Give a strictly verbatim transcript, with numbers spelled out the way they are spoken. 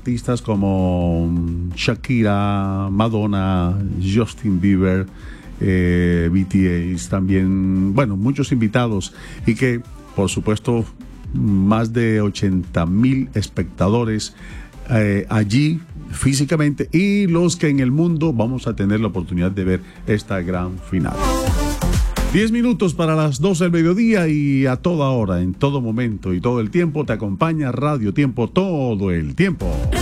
artistas como Shakira, Madonna, Justin Bieber, eh, B T S, también, bueno, muchos invitados, y que, por supuesto, más de ochenta mil espectadores eh, allí físicamente, y los que en el mundo vamos a tener la oportunidad de ver esta gran final. Diez minutos para las doce del mediodía, y a toda hora, en todo momento y todo el tiempo te acompaña Radio Tiempo todo el tiempo.